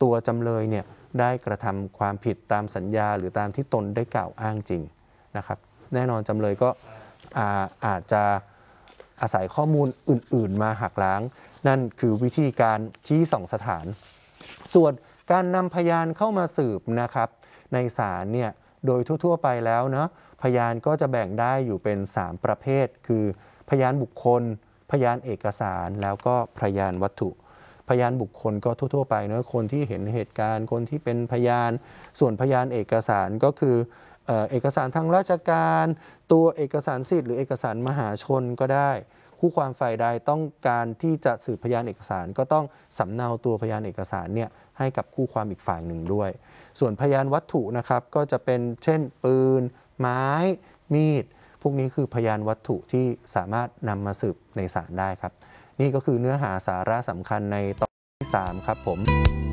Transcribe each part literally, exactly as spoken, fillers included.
ตัวจำเลยเนี่ยได้กระทำความผิดตามสัญญาหรือตามที่ตนได้กล่าวอ้างจริงนะครับแน่นอนจำเลยก็อาอาจจะอาศัยข้อมูลอื่นๆมาหักล้างนั่นคือวิธีการชี้ส่องสถานส่วนการนำพยานเข้ามาสืบนะครับในศาลเนี่ยโดยทั่วๆไปแล้วเนาะพยานก็จะแบ่งได้อยู่เป็นสามประเภทคือพยานบุคคลพยานเอกสารแล้วก็พยานวัตถุพยานบุคคลก็ทั่วๆไปเนาะคนที่เห็นเหตุการณ์คนที่เป็นพยานส่วนพยานเอกสารก็คือเอ่อเอกสารทางราชการตัวเอกสารสิทธิ์หรือเอกสารมหาชนก็ได้คู่ความฝ่ายใดต้องการที่จะสืบพยานเอกสารก็ต้องสำเนาตัวพยานเอกสารเนี่ยให้กับคู่ความอีกฝ่ายหนึ่งด้วยส่วนพยานวัตถุนะครับก็จะเป็นเช่นปืนไม้มีดพวกนี้คือพยานวัตถุที่สามารถนำมาสืบในศาลได้ครับนี่ก็คือเนื้อหาสาระสำคัญในตอนที่สามครับผม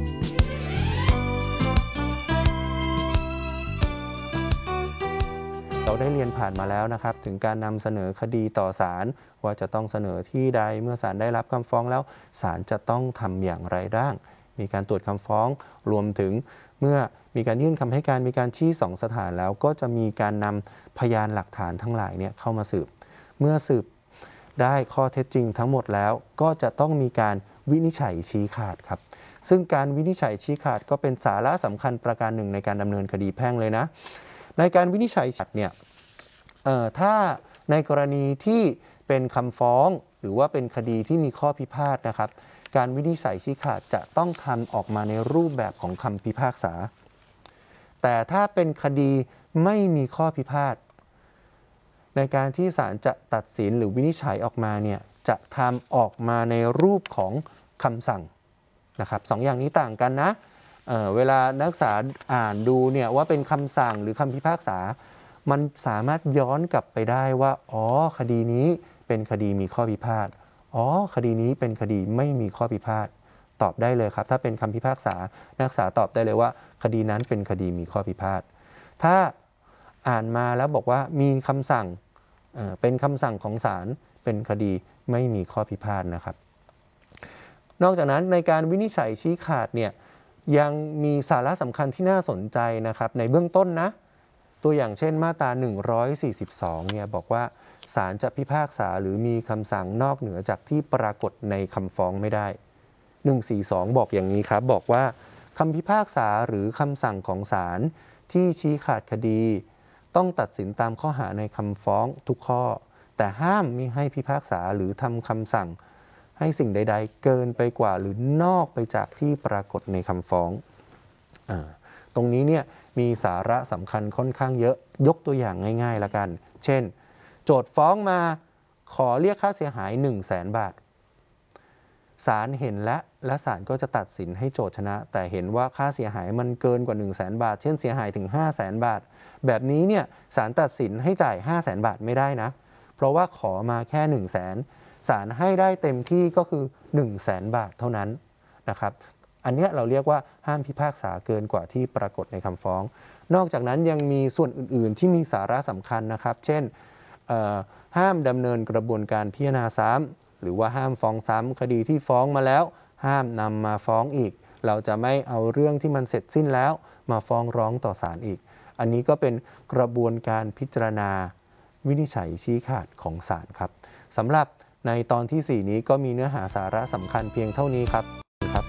เราได้เรียนผ่านมาแล้วนะครับถึงการนำเสนอคดีต่อศาลว่าจะต้องเสนอที่ใดเมื่อศาลได้รับคำฟ้องแล้วศาลจะต้องทำอย่างไรบ้างมีการตรวจคำฟ้องรวมถึงเมื่อมีการยื่นคำให้การมีการชี้สองสถานแล้วก็จะมีการนำพยานหลักฐานทั้งหลายเนี่ยเข้ามาสืบเมื่อสืบได้ข้อเท็จจริงทั้งหมดแล้วก็จะต้องมีการวินิจฉัยชี้ขาดครับซึ่งการวินิจฉัยชี้ขาดก็เป็นสาระสำคัญประการหนึ่งในการดำเนินคดีแพ่งเลยนะในการวินิจฉัยชัดเนี่ยถ้าในกรณีที่เป็นคำฟ้องหรือว่าเป็นคดีที่มีข้อพิพาทนะครับการวินิจฉัยชี้ขาดจะต้องทำออกมาในรูปแบบของคำพิพากษาแต่ถ้าเป็นคดีไม่มีข้อพิพาทในการที่ศาลจะตัดสินหรือวินิจฉัยออกมาเนี่ยจะทำออกมาในรูปของคำสั่งนะครับสองอย่างนี้ต่างกันนะเ, เวลานักศึกษาอ่านดูเนี่ยว่าเป็นคำสั่งหรือคำพิพากษามันสามารถย้อนกลับไปได้ว่าอ๋อคดีนี้เป็นคดีมีข้อพิพาทอ๋อคดีนี้เป็นคดีไม่มีข้อพิพาทตอบได้เลยครับถ้าเป็นคำพิพากษานักศึกษาตอบได้เลยว่าคดีนั้นเป็นคดีมีข้อพิพาทถ้าอ่านมาแล้วบอกว่ามีคำสั่ง เ, เป็นคำสั่งของศาลเป็นคดีไม่มีข้อพิพาทนะครับนอกจากนั้นในการวินิจฉัยชี้ขาดเนี่ยยังมีสาระสำคัญที่น่าสนใจนะครับในเบื้องต้นนะตัวอย่างเช่นมาตราหนึ่งร้อยสี่สิบสองเนี่ยบอกว่าศาลจะพิพากษาหรือมีคำสั่งนอกเหนือจากที่ปรากฏในคำฟ้องไม่ได้หนึ่งร้อยสี่สิบสองบอกอย่างนี้ครับบอกว่าคำพิพากษาหรือคำสั่งของศาลที่ชี้ขาดคดีต้องตัดสินตามข้อหาในคำฟ้องทุกข้อแต่ห้ามมิให้พิพากษาหรือทำคำสั่งให้สิ่งใดๆเกินไปกว่าหรือนอกไปจากที่ปรากฏในคำฟ้องอ่าตรงนี้เนี่ยมีสาระสำคัญค่อนข้างเยอะยกตัวอย่างง่ายๆละกันเช่นโจทก์ฟ้องมาขอเรียกค่าเสียหาย หนึ่งแสน บาทศาลเห็นและและศาลก็จะตัดสินให้โจทก์ชนะแต่เห็นว่าค่าเสียหายมันเกินกว่า หนึ่งแสน บาทเช่นเสียหายถึง ห้าแสน บาทแบบนี้เนี่ยศาลตัดสินให้จ่าย ห้าแสน บาทไม่ได้นะเพราะว่าขอมาแค่ หนึ่งแสน ศาลให้ได้เต็มที่ก็คือ หนึ่งแสน บาทเท่านั้นนะครับอันนี้เราเรียกว่าห้ามพิพากษาเกินกว่าที่ปรากฏในคำฟ้องนอกจากนั้นยังมีส่วนอื่นๆที่มีสาระสำคัญนะครับเช่นห้ามดำเนินกระบวนการพิจารณาซ้ำหรือว่าห้ามฟ้องซ้ำคดีที่ฟ้องมาแล้วห้ามนำมาฟ้องอีกเราจะไม่เอาเรื่องที่มันเสร็จสิ้นแล้วมาฟ้องร้องต่อศาลอีกอันนี้ก็เป็นกระบวนการพิจารณาวินิจฉัยชี้ขาดของศาลครับสำหรับในตอนที่สี่นี้ก็มีเนื้อหาสาระสำคัญเพียงเท่านี้ครับครับ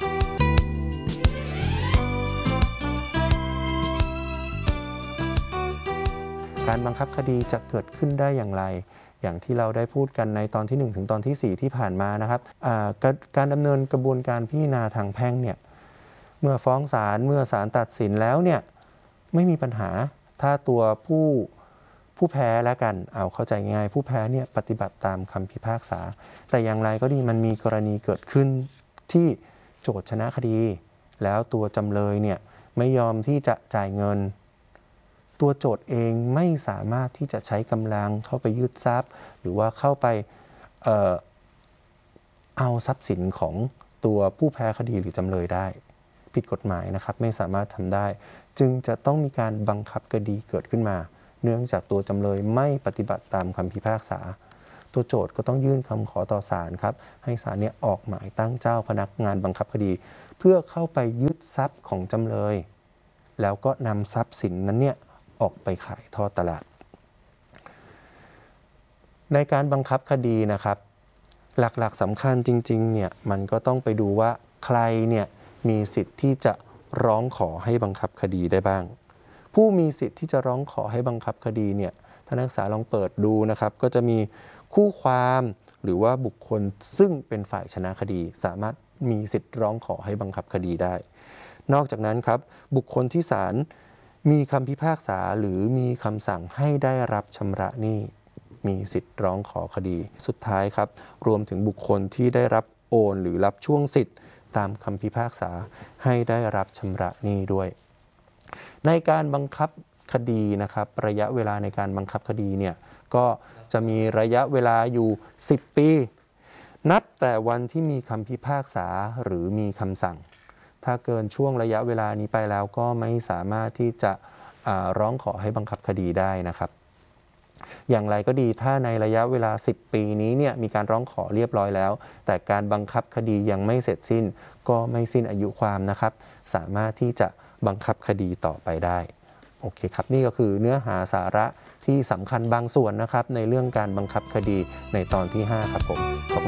การบังคับคดีจะเกิดขึ้นได้อย่างไรอย่างที่เราได้พูดกันในตอนที่หนึ่งถึงตอนที่สี่ที่ผ่านมานะครับการดำเนินกระบวนการพิจารณาทางแพ่งเนี่ยเมื่อฟ้องศาลเมื่อศาลตัดสินแล้วเนี่ยไม่มีปัญหาถ้าตัวผู้ผู้แพ้แล้วกันเอาเข้าใจง่ายผู้แพ้เนี่ยปฏิบัติตามคำพิพากษาแต่อย่างไรก็ดีมันมีกรณีเกิดขึ้นที่โจทก์ชนะคดีแล้วตัวจำเลยเนี่ยไม่ยอมที่จะจ่ายเงินตัวโจทก์เองไม่สามารถที่จะใช้กำลังเข้าไปยึดทรัพย์หรือว่าเข้าไปเอ่อเอาทรัพย์สินของตัวผู้แพ้คดีหรือจำเลยได้ผิดกฎหมายนะครับไม่สามารถทำได้จึงจะต้องมีการบังคับคดีเกิดขึ้นมาเนื่องจากตัวจำเลยไม่ปฏิบัติตามคำพิพากษาตัวโจทก์ก็ต้องยื่นคำขอต่อศาลครับให้ศาลเนี่ยออกหมายตั้งเจ้าพนักงานบังคับคดีเพื่อเข้าไปยึดทรัพย์ของจำเลยแล้วก็นำทรัพย์สินนั้นเนี่ยออกไปขายทอดตลาดในการบังคับคดีนะครับหลักๆสำคัญจริงๆเนี่ยมันก็ต้องไปดูว่าใครเนี่ยมีสิทธิ์ที่จะร้องขอให้บังคับคดีได้บ้างผู้มีสิทธิ์ที่จะร้องขอให้บังคับคดีเนี่ยท่านนักศึกษาลองเปิดดูนะครับก็จะมีคู่ความหรือว่าบุคคลซึ่งเป็นฝ่ายชนะคดีสามารถมีสิทธิ์ร้องขอให้บังคับคดีได้นอกจากนั้นครับบุคคลที่ศาลมีคำพิพากษาหรือมีคำสั่งให้ได้รับชำระหนี้มีสิทธิ์ร้องขอคดีสุดท้ายครับรวมถึงบุคคลที่ได้รับโอนหรือรับช่วงสิทธิ์ตามคำพิพากษาให้ได้รับชำระหนี้ด้วยในการบังคับคดีนะครับระยะเวลาในการบังคับคดีเนี่ยก็จะมีระยะเวลาอยู่สิบปีนับแต่วันที่มีคำพิพากษาหรือมีคำสั่งถ้าเกินช่วงระยะเวลานี้ไปแล้วก็ไม่สามารถที่จะร้องขอให้บังคับคดีได้นะครับอย่างไรก็ดีถ้าในระยะเวลาสิบปีนี้เนี่ยมีการร้องขอเรียบร้อยแล้วแต่การบังคับคดียังไม่เสร็จสิ้นก็ไม่สิ้นอายุความนะครับสามารถที่จะบังคับคดีต่อไปได้โอเคครับนี่ก็คือเนื้อหาสาระที่สำคัญบางส่วนนะครับในเรื่องการบังคับคดีในตอนที่ห้าครับผมขอบคุณ